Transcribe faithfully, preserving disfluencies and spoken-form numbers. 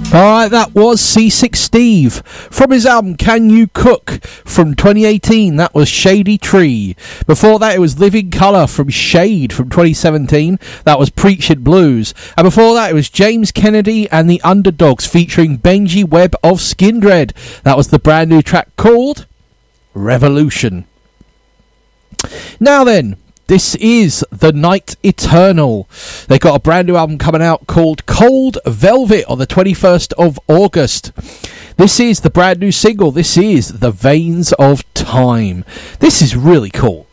Alright, that was C six Steve from his album Can You Cook from twenty eighteen. That was Shady Tree. Before that, it was Living Colour from Shade from twenty seventeen. That was Preachin' Blues. And before that, it was James Kennedy and the Underdogs featuring Benji Webb of Skindred. That was the brand new track called Revolution. Now then, this is The Night Eternal. They got a brand new album coming out called Cold Velvet on the twenty-first of August. This is the brand new single. This is The Veins of Time. This is really cool.